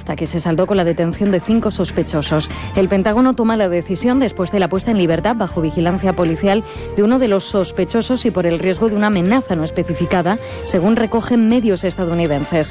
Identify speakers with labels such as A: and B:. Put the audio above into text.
A: subasta que se saldó con la detención de 5 sospechosos. El Pentágono toma la decisión después de la puesta en libertad bajo vigilancia policial de uno de los sospechosos y por el riesgo de una amenaza no especificada, según recogen medios estadounidenses.